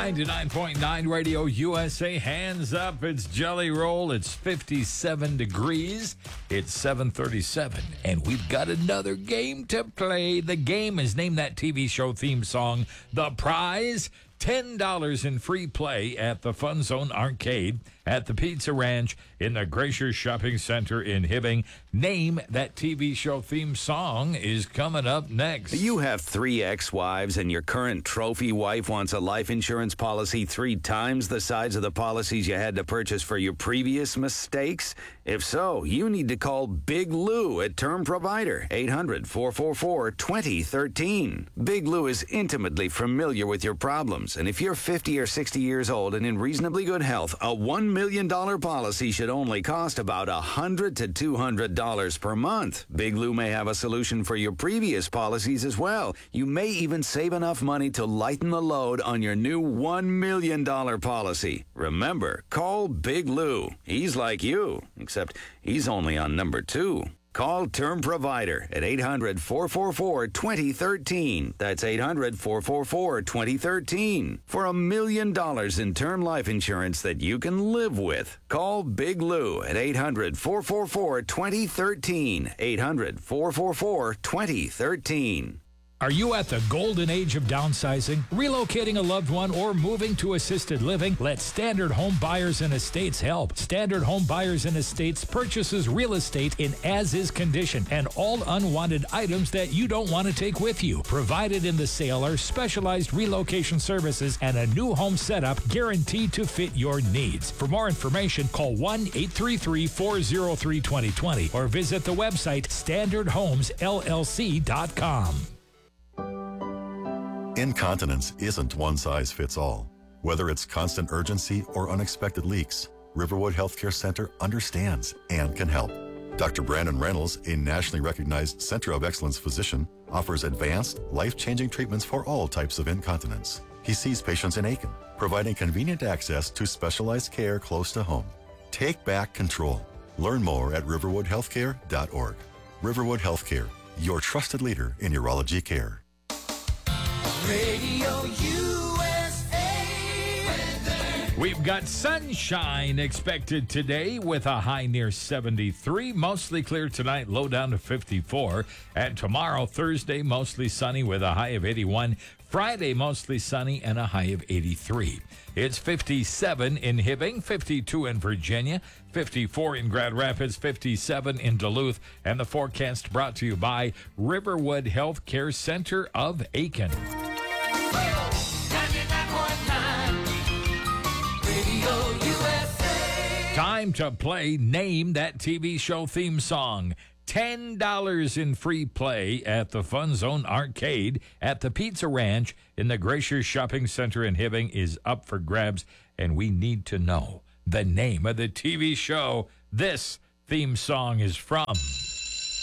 99.9 Radio USA. Hands up. It's Jelly Roll. It's 57 degrees. It's 7:37. And we've got another game to play. The game is Name That TV Show theme song. The prize, $10 in free play at the Fun Zone Arcade at the Pizza Ranch in the Glacier Shopping Center in Hibbing. Name That TV Show theme song is coming up next. You have 3 ex-wives and your current trophy wife wants a life insurance policy 3 times the size of the policies you had to purchase for your previous mistakes? If so, you need to call Big Lou at Term Provider, 800-444-2013. Big Lou is intimately familiar with your problems, and if you're 50 or 60 years old and in reasonably good health, a $1 million policy should only cost about $100 to $200 per month. Big Lou may have a solution for your previous policies as well. You may even save enough money to lighten the load on your new $1 million policy. Remember, call Big Lou. He's like you, except he's only on number 2. Call Term Provider at 800-444-2013. That's 800-444-2013 for $1 million in term life insurance that you can live with. Call Big Lou at 800-444-2013. 800-444-2013. Are you at the golden age of downsizing, relocating a loved one, or moving to assisted living? Let Standard Home Buyers and Estates help. Standard Home Buyers and Estates purchases real estate in as-is condition and all unwanted items that you don't want to take with you. Provided in the sale are specialized relocation services and a new home setup guaranteed to fit your needs. For more information, call 1-833-403-2020 or visit the website standardhomesllc.com. Incontinence isn't one size fits all. Whether it's constant urgency or unexpected leaks, Riverwood Healthcare Center understands and can help. Dr. Brandon Reynolds, a nationally recognized Center of Excellence physician, offers advanced, life-changing treatments for all types of incontinence. He sees patients in Aiken, providing convenient access to specialized care close to home. Take back control. Learn more at riverwoodhealthcare.org. Riverwood Healthcare, your trusted leader in urology care. Radio USA weather. We've got sunshine expected today with a high near 73. Mostly clear tonight, low down to 54. And tomorrow, Thursday, mostly sunny with a high of 81. Friday, mostly sunny and a high of 83. It's 57 in Hibbing, 52 in Virginia, 54 in Grand Rapids, 57 in Duluth. And the forecast brought to you by Riverwood Healthcare Center of Aiken. Time to play Name That TV Show theme song. $10 in free play at the Fun Zone Arcade at the Pizza Ranch in the Glacier Shopping Center in Hibbing is up for grabs, and we need to know the name of the TV show this theme song is from.